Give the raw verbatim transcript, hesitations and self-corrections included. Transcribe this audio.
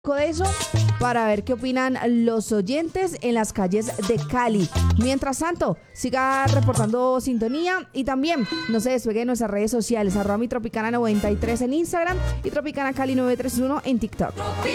de eso para ver qué opinan los oyentes en las calles de Cali. Mientras tanto, siga reportando sintonía y también no se despegue de nuestras redes sociales, arroba mi Tropicana noventa y tres en Instagram y Tropicana Cali novecientos treinta y uno en TikTok.